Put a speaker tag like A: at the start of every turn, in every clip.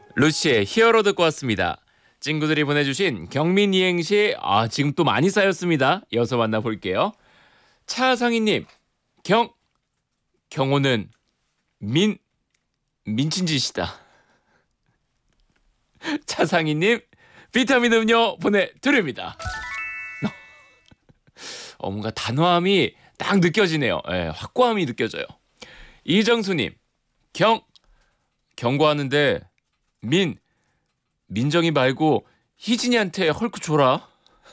A: 루시의 히어로 듣고 왔습니다. 친구들이 보내주신 경민 이행시 지금 또 많이 쌓였습니다. 이어서 만나볼게요. 차상희님, 경호는 민친짓이다. 차상희님, 비타민 음료 보내드립니다. 뭔가 단호함이 딱 느껴지네요. 확고함이 느껴져요. 이정수님, 경고하는데 민정이 말고 희진이한테 헐크 줘라.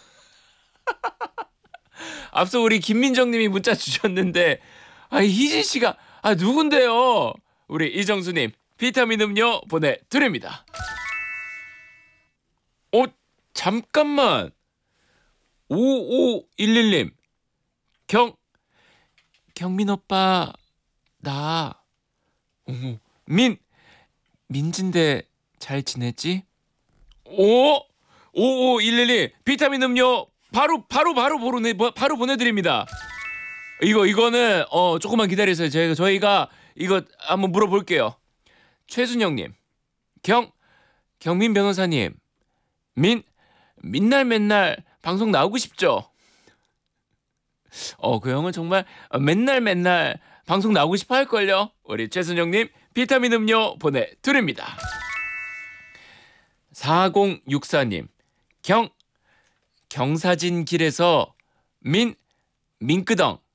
A: 앞서 우리 김민정님이 문자 주셨는데 희진 씨가 누군데요? 우리 이정수님 비타민 음료 보내드립니다. 잠깐만. 5511님 경민 오빠 나 민진데 잘 지냈지? 5511님 비타민 음료 바로 보내드립니다. 이거는 조금만 기다리세요. 저희가 이거 한번 물어볼게요. 최순영님, 경민 변호사님, 맨날 방송 나오고 싶죠? 그 형은 정말 맨날 방송 나오고 싶어 할걸요. 우리 최순영님 비타민 음료 보내드립니다. 4064님, 경사진 길에서 민끄덩.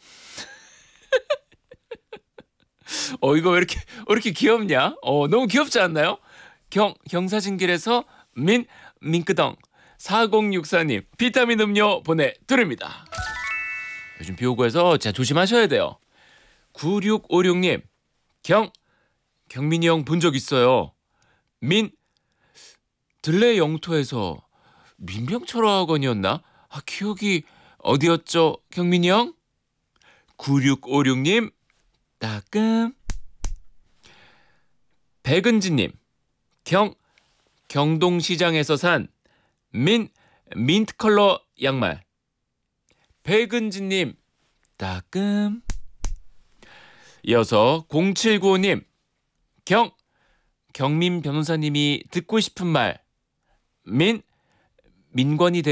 A: 이거 왜 이렇게 귀엽냐? 너무 귀엽지 않나요? 경사진 길에서 민끄덩. 4064님 비타민 음료 보내드립니다. 요즘 비 오고 해서 진짜 조심하셔야 돼요. 9656님, 경민이 형 본 적 있어요. 들레 영토에서 민병철 학원이었나? 기억이 어디였죠? 경민이 형? 9656님 따끔. 백은지님, 경동시장에서 산 민트 컬러 양말. 백은지님 따끔. 이어서 0795님, 경민 변호사님이 듣고 싶은 말 민권이